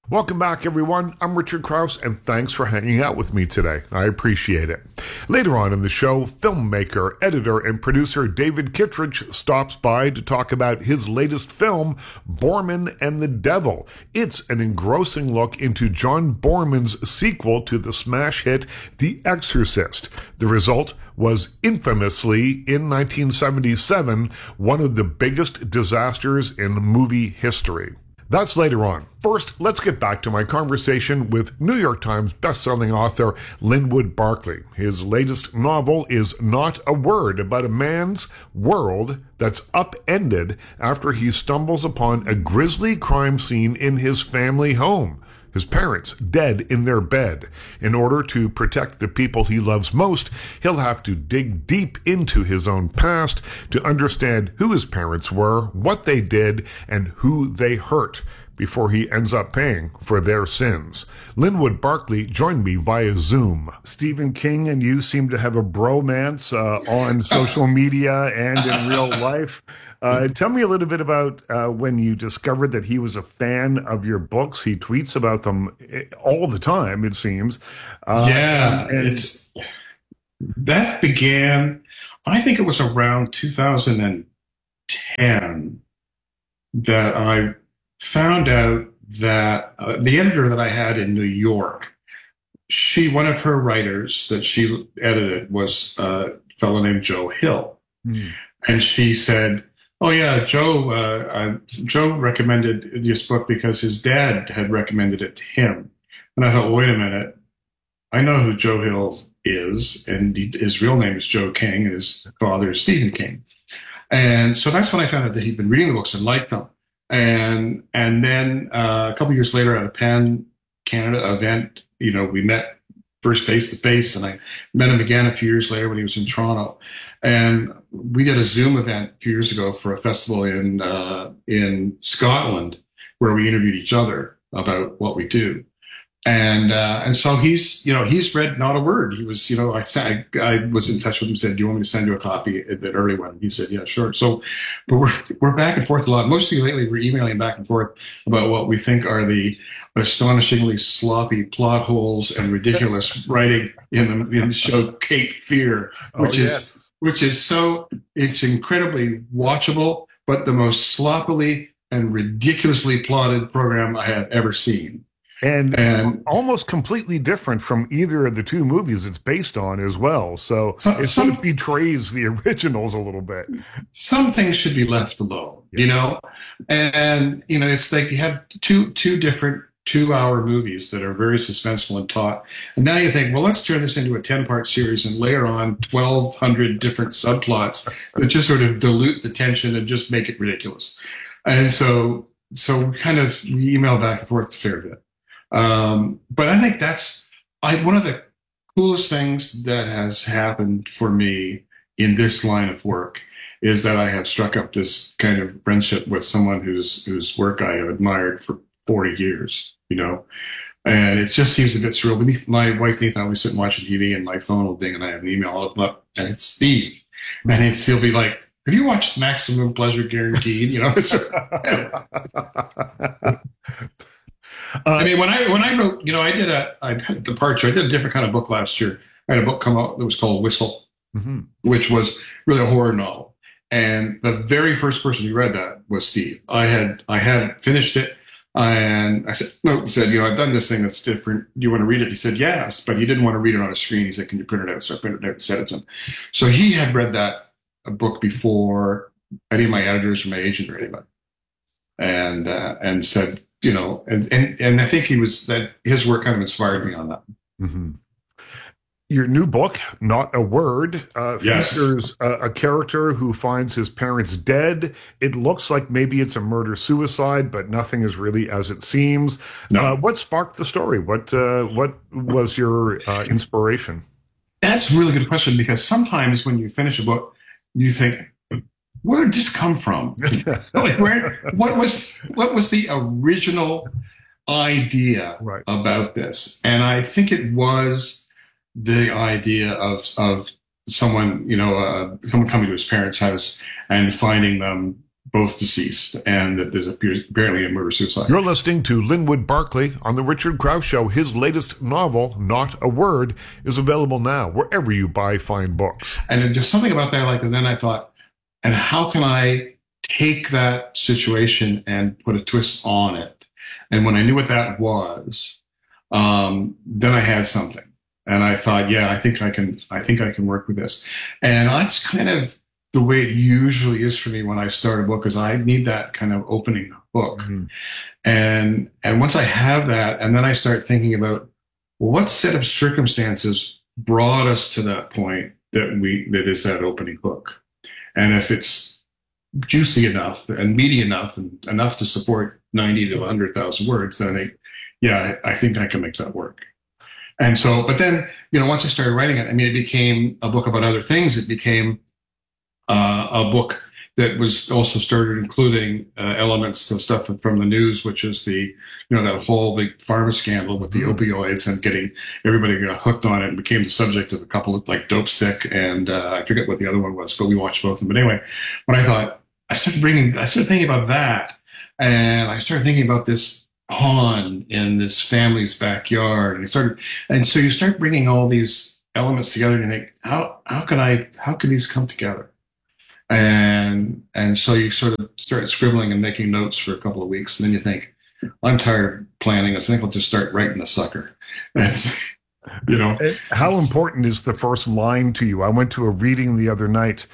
Welcome back, everyone. I'm Richard Krause, and thanks for hanging out with me today. I appreciate it. Later on in the show, filmmaker, editor, and producer David Kittredge stops by to talk about his latest film, Boorman and the Devil. It's an engrossing look into John Boorman's sequel to the smash hit The Exorcist. The result was infamously, in 1977, one of the biggest disasters in movie history. That's later on. First, let's get back to my conversation with New York Times bestselling author Linwood Barclay. His latest novel is Not a Word, about a man's world that's upended after he stumbles upon a grisly crime scene in his family home. His parents dead in their bed. In order to protect the people he loves most, he'll have to dig deep into his own past to understand who his parents were, what they did, and who they hurt before he ends up paying for their sins. Linwood Barclay joined me via Zoom. Stephen King and you seem to have a bromance on social media and in real life. Tell me a little bit about when you discovered that he was a fan of your books. He tweets about them all the time, it seems. That began, I think it was around 2010 that I found out that the editor that I had in New York, one of her writers that she edited was a fellow named Joe Hill. And she said, "Oh yeah, Joe recommended this book because his dad had recommended it to him." And I thought, well, wait a minute. I know who Joe Hill is, and his real name is Joe King, and his father is Stephen King. And so that's when I found out that he'd been reading the books and liked them. And then a couple of years later at a PEN Canada event, we met first face to face, and I met him again a few years later when he was in Toronto. And we did a Zoom event a few years ago for a festival in Scotland where we interviewed each other about what we do. And so he's read Not a Word. He was, I was in touch with him, said, "Do you want me to send you a copy of that early one?" He said, "Yeah, sure." So, but we're back and forth a lot. Mostly lately, we're emailing back and forth about what we think are the astonishingly sloppy plot holes and ridiculous writing in the show Cape Fear, which is so, it's incredibly watchable, but the most sloppily and ridiculously plotted program I have ever seen. And almost completely different from either of the two movies it's based on as well. So it sort of betrays the originals a little bit. Some things should be left alone, And, it's like you have two different 2-hour movies that are very suspenseful and taut. And now you think, well, let's turn this into a 10-part series and layer on 1,200 different subplots that just sort of dilute the tension and just make it ridiculous. And so kind of we email back and forth a fair bit. But I think that's one of the coolest things that has happened for me in this line of work is that I have struck up this kind of friendship with someone whose work I have admired for 40 years, and it just seems a bit surreal. My wife, Nathan, I always sit and watching TV and my phone will ding and I have an email up and it's Steve. And he'll be like, "Have you watched Maximum Pleasure Guaranteed?" I mean, when I wrote, I had a departure. I did a different kind of book last year. I had a book come out that was called Whistle, which was really a horror novel. And the very first person who read that was Steve. I had finished it, and I said, I've done this thing that's different. Do you want to read it? He said, yes, but he didn't want to read it on a screen. He said, "Can you print it out?" So I printed it out and sent it to him. So he had read that book before any of my editors or my agent or anybody, and said, and I think his work kind of inspired me on that. Mm-hmm. Your new book, Not a Word, features a character who finds his parents dead. It looks like maybe it's a murder-suicide, but nothing is really as it seems. No. What sparked the story? What was your inspiration? That's a really good question, because sometimes when you finish a book, you think, where did this come from? Like, what was the original idea about this? And I think it was the idea of someone, someone coming to his parents' house and finding them both deceased, and that there's apparently a murder-suicide. You're listening to Linwood Barclay on The Richard Krause Show. His latest novel, Not a Word, is available now wherever you buy fine books. And just something about that, like, and then I thought, and how can I take that situation and put a twist on it? And when I knew what that was, then I had something. And I thought, yeah, I think I can work with this. And that's kind of the way it usually is for me when I start a book, is I need that kind of opening hook. Mm-hmm. And once I have that, and then I start thinking about, well, what set of circumstances brought us to that point that is that opening hook. And if it's juicy enough and meaty enough and enough to support 90 to 100,000 words, then I think I can make that work. And so, but then, once I started writing it, it became a book about other things. It became a book that was also started including elements of stuff from the news, which is that whole big pharma scandal with the opioids and getting everybody got hooked on it and became the subject of a couple of like Dope Sick and I forget what the other one was, but we watched both of them. But anyway, when I started thinking about that, and I started thinking about this pond in this family's backyard, and so you start bringing all these elements together and you think, how can these come together? And so you sort of start scribbling and making notes for a couple of weeks, and then you think, I'm tired of planning this. I think I'll just start writing a sucker. How important is the first line to you? I went to a reading the other night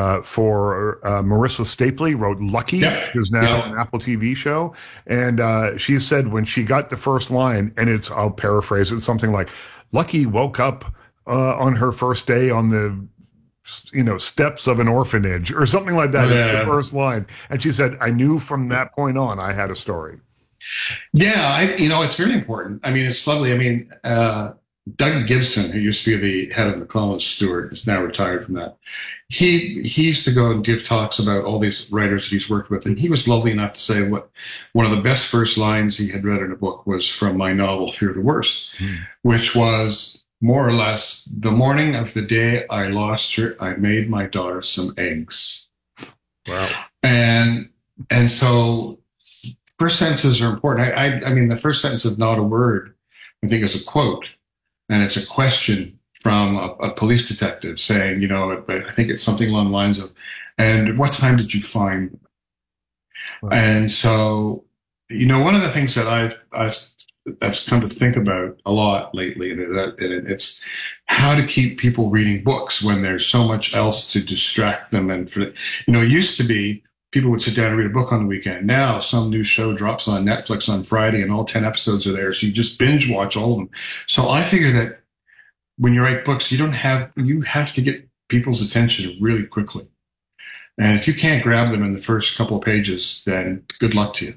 for Marissa Stapley, wrote Lucky, who's now an Apple TV show. And she said when she got the first line, and I'll paraphrase it, something like, Lucky woke up on her first day on the steps of an orphanage or something like that. It's the first line. And she said, I knew from that point on I had a story. Yeah, it's very important. It's lovely. Doug Gibson, who used to be the head of McClellan Stewart, is now retired from that. He used to go and give talks about all these writers that he's worked with, and he was lovely enough to say one of the best first lines he had read in a book was from my novel Fear the Worst, which was more or less, the morning of the day I lost her, I made my daughter some eggs. Wow. And so first sentences are important. The first sentence of Not a Word, I think, is a quote. And it's a question from a police detective saying, I think it's something along the lines of, and what time did you find them? Wow. And so, one of the things that I've come to think about a lot lately, and it's how to keep people reading books when there's so much else to distract them. And it used to be people would sit down and read a book on the weekend. Now some new show drops on Netflix on Friday and all 10 episodes are there. So you just binge watch all of them. So I figure that when you write books, you have to get people's attention really quickly. And if you can't grab them in the first couple of pages, then good luck to you.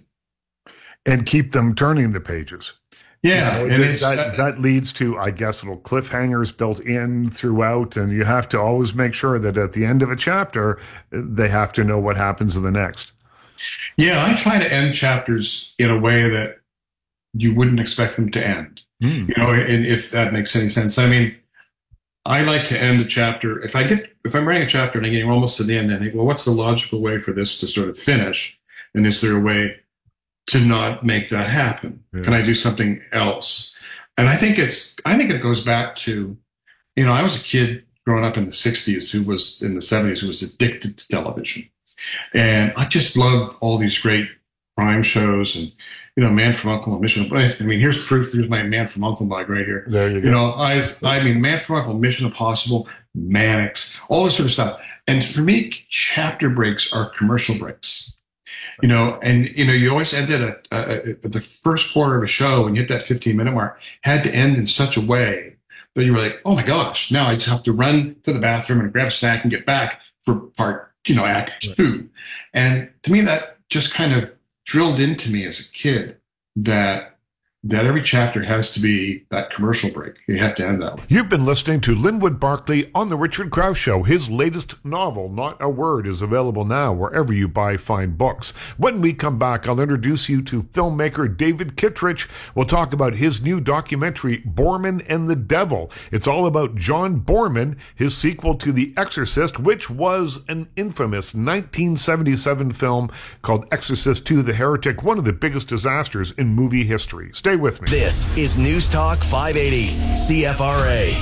And keep them turning the pages. Yeah. And that leads to, I guess, little cliffhangers built in throughout, and you have to always make sure that at the end of a chapter, they have to know what happens in the next. Yeah, I try to end chapters in a way that you wouldn't expect them to end. And if that makes any sense. I like to end a chapter. If I'm writing a chapter and I'm getting almost to the end, I think, well, what's the logical way for this to sort of finish? And is there a way to not make that happen? Yeah. Can I do something else? And I think it goes back to, I was a kid growing up in the 60s in the 70s who was addicted to television. And I just loved all these great crime shows and, Man from U.N.C.L.E. and Mission. Here's proof. Here's my Man from U.N.C.L.E. bag right here. There you go. Man from U.N.C.L.E., Mission Impossible, Mannix, all this sort of stuff. And for me, chapter breaks are commercial breaks. You always ended at the first quarter of a show when you hit that 15-minute mark, had to end in such a way that you were like, oh my gosh, now I just have to run to the bathroom and grab a snack and get back for part, act 2. And to me, that just kind of drilled into me as a kid that that every chapter has to be that commercial break. You have to end that way. You've been listening to Linwood Barclay on The Richard Krause Show. His latest novel, Not a Word, is available now wherever you buy fine books. When we come back, I'll introduce you to filmmaker David Kittredge. We'll talk about his new documentary, Boorman and the Devil. It's all about John Boorman, his sequel to The Exorcist, which was an infamous 1977 film called Exorcist II: The Heretic, one of the biggest disasters in movie history. Stay with me. This is News Talk 580, CFRA.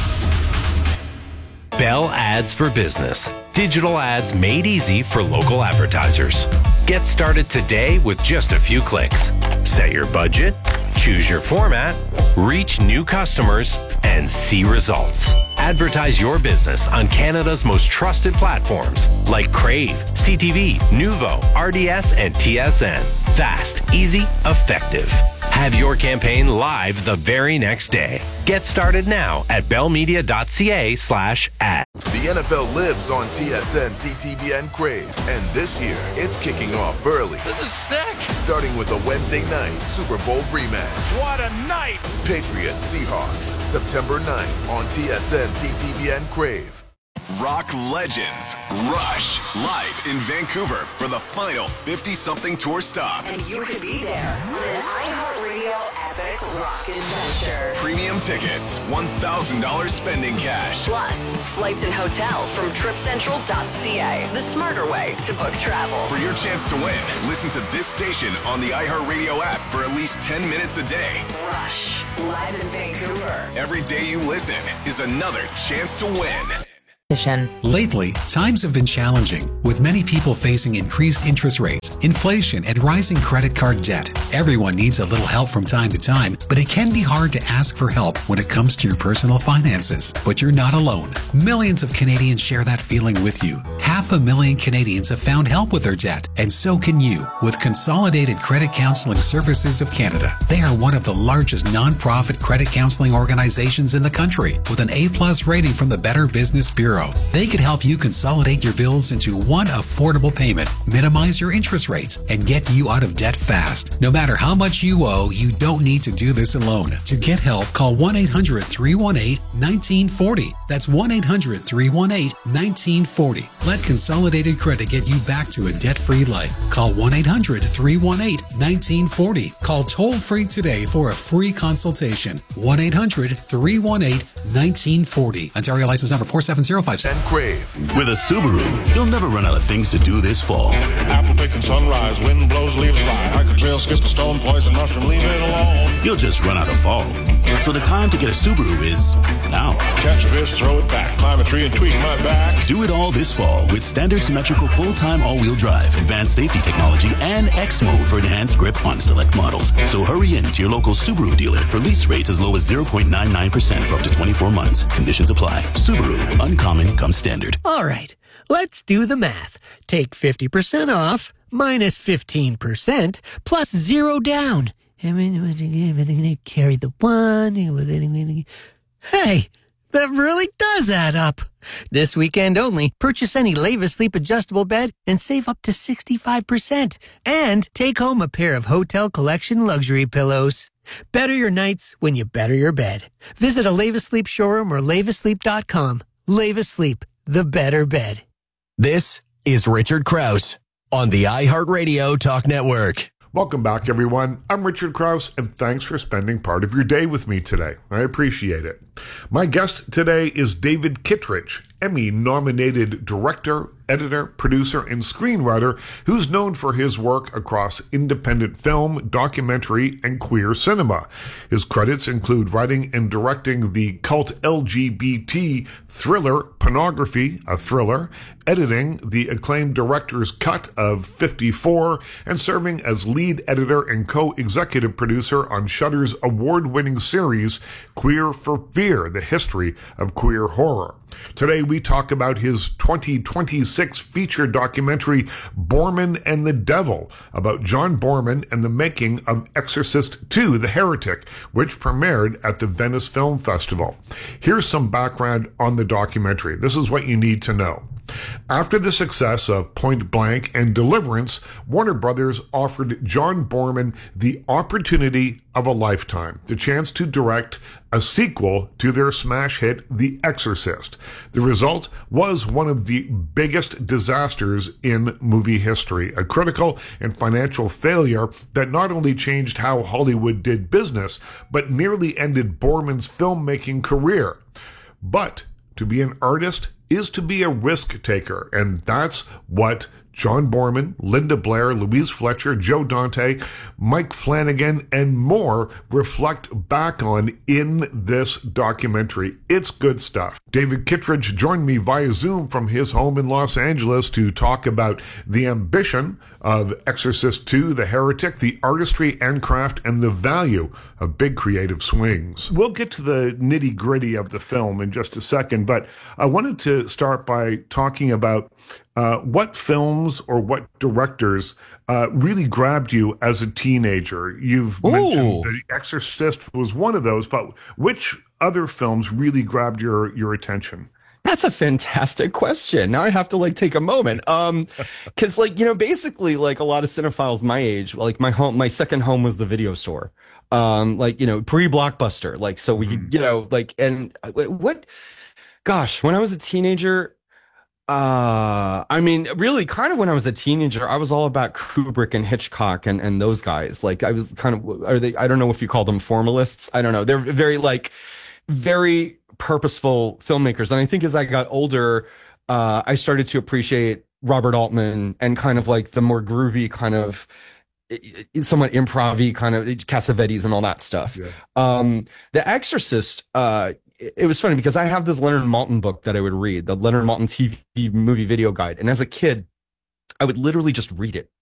Bell Ads for Business. Digital ads made easy for local advertisers. Get started today with just a few clicks. Set your budget, choose your format, reach new customers, and see results. Advertise your business on Canada's most trusted platforms like Crave, CTV, Nuvo, RDS, and TSN. Fast, easy, effective. Have your campaign live the very next day. Get started now at bellmedia.ca/ad. The NFL lives on TSN, CTV, and Crave. And this year, it's kicking off early. This is sick. Starting with a Wednesday night Super Bowl rematch. What a night. Patriots Seahawks, September 9th on TSN, CTV, and Crave. Rock legends Rush live in Vancouver for the final 50-something tour stop. And you could be there on an iHeartRadio epic rock adventure. Premium tickets, $1,000 spending cash. Plus, flights and hotel from tripcentral.ca, the smarter way to book travel. For your chance to win, listen to this station on the iHeartRadio app for at least 10 minutes a day. Rush, live in Vancouver. Every day you listen is another chance to win. Lately, times have been challenging, with many people facing increased interest rates, inflation, and rising credit card debt. Everyone needs a little help from time to time, but it can be hard to ask for help when it comes to your personal finances. But you're not alone. Millions of Canadians share that feeling with you. 500,000 Canadians have found help with their debt, and so can you with Consolidated Credit Counseling Services of Canada. They are one of the largest nonprofit credit counseling organizations in the country, with an A+ rating from the Better Business Bureau. They could help you consolidate your bills into one affordable payment, minimize your interest rates, and get you out of debt fast. No matter how much you owe, you don't need to do this alone. To get help, call 1-800-318-1940. That's 1-800-318-1940. Let Consolidated Credit get you back to a debt-free life. Call 1-800-318-1940. Call toll-free today for a free consultation. 1-800-318-1940. Ontario license number 47057. And Crave. With a Subaru, you'll never run out of things to do this fall. Apple picking sunrise, wind blows, leaves fly. Hike a trail, skip a stone, poison mushroom, leave it alone. You'll just run out of fall. So the time to get a Subaru is now. Catch a fish, throw it back, climb a tree and tweak my back. Do it all this fall with standard symmetrical full-time all-wheel drive, advanced safety technology, and X mode for enhanced grip on select models. So hurry in to your local Subaru dealer for lease rates as low as 0.99% for up to 24 months. Conditions apply. Subaru, uncommon comes standard. All right, let's do the math. Take 50% off minus 15% plus 0 down. Carry the one. Hey, that really does add up. This weekend only, purchase any Leva Sleep adjustable bed and save up to 65%. And take home a pair of Hotel Collection luxury pillows. Better your nights when you better your bed. Visit a Leva Sleep showroom or levasleep.com. Leva Sleep, the better bed. This is Richard Krause on the iHeartRadio Talk Network. Welcome back, everyone. I'm Richard Krause, and thanks for spending part of your day with me today. I appreciate it. My guest today is David Kittredge, Emmy-nominated director, editor, producer, and screenwriter who's known for his work across independent film, documentary, and queer cinema. His credits include writing and directing the cult LGBT thriller Pornography, a thriller, editing the acclaimed director's cut of 54, and serving as lead editor and co-executive producer on Shudder's award-winning series Queer for Fear, the history of queer horror. Today we talk about his 2026 feature documentary Boorman and the Devil, about John Boorman and the making of Exorcist II: The Heretic, which premiered at the Venice Film Festival. Here's some background on the documentary. This is what you need to know. After the success of Point Blank and Deliverance, Warner Brothers offered John Boorman the opportunity of a lifetime, the chance to direct a sequel to their smash hit, The Exorcist. The result was one of the biggest disasters in movie history, a critical and financial failure that not only changed how Hollywood did business, but nearly ended Boorman's filmmaking career. But to be an artist is to be a risk taker, and that's what John Boorman, Linda Blair, Louise Fletcher, Joe Dante, Mike Flanagan, and more reflect back on in this documentary. It's good stuff. David Kittredge joined me via Zoom from his home in Los Angeles to talk about the ambition of Exorcist 2, The Heretic, the artistry and craft, and the value of big creative swings. We'll get to the nitty-gritty of the film in just a second, but I wanted to start by talking about what films or what directors really grabbed you as a teenager. You've mentioned The Exorcist was one of those, but which other films really grabbed your attention? That's a fantastic question. Now I have to take a moment. Cause basically a lot of cinephiles my age, my second home was the video store. Pre-Blockbuster. So we could, when I was a teenager, really kind of when I was a teenager, I was all about Kubrick and Hitchcock and those guys. I was kind of, I don't know if you call them formalists. I don't know. They're very purposeful filmmakers. And I think as I got older, I started to appreciate Robert Altman and kind of the more groovy kind of somewhat improv-y kind of Cassavetes and all that stuff. Yeah. The Exorcist, it was funny because I have this Leonard Maltin book that I would read, the Leonard Maltin TV movie video guide. And as a kid, I would literally just read it